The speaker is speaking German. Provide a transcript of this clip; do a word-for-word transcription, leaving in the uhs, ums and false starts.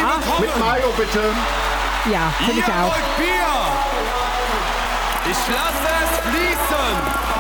Ja. Mit Mayo bitte. Ja, finde ich Ihr auch. wollt Bier! Ich lasse